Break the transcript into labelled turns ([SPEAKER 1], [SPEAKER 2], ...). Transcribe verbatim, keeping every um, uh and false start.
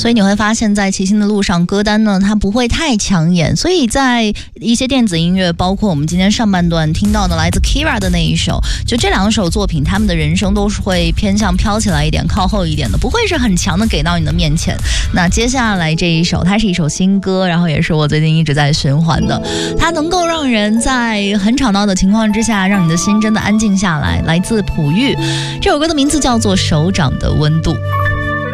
[SPEAKER 1] 所以你会发现在骑行的路上，歌单呢它不会太抢眼，所以在一些电子音乐，包括我们今天上半段听到的来自 Kira 的那一首，就这两首作品，他们的人声都是会偏向飘起来一点，靠后一点的，不会是很强的给到你的面前。那接下来这一首，它是一首新歌，然后也是我最近一直在循环的，它能够让人在很吵闹的情况之下，让你的心真的安静下来。来自璞玉，这首歌的名字叫做《手掌的温度》。